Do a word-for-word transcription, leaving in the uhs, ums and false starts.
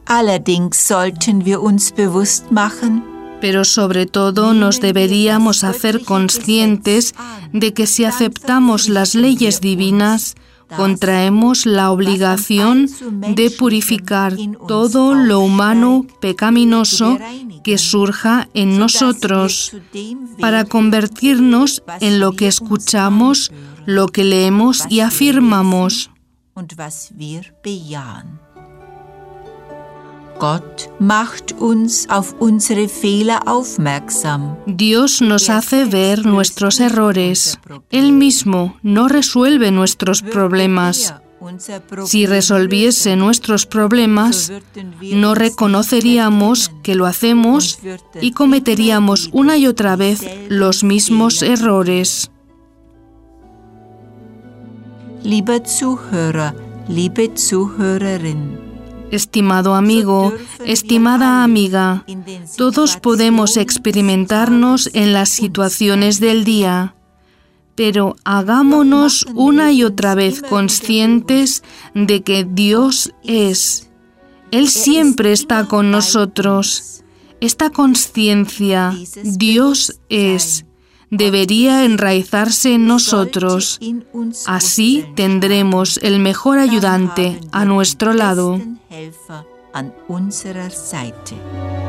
Allerdings sollten wir uns bewusst machen, pero sobre todo nos deberíamos hacer conscientes de que si aceptamos las leyes divinas, contraemos la obligación de purificar todo lo humano pecaminoso que surja en nosotros, para convertirnos en lo que escuchamos, lo que leemos y afirmamos. Gott macht uns auf unsere Fehler aufmerksam. Dios nos hace ver nuestros errores. Él mismo no resuelve nuestros problemas. Si resolviese nuestros problemas, no reconoceríamos que lo hacemos y cometeríamos una y otra vez los mismos errores. Lieber Zuhörer, liebe Zuhörerin. Estimado amigo, estimada amiga, todos podemos experimentarnos en las situaciones del día, pero hagámonos una y otra vez conscientes de que Dios es. Él siempre está con nosotros. Esta conciencia, Dios es, debería enraizarse en nosotros. Así tendremos el mejor ayudante a nuestro lado. An unserer Seite.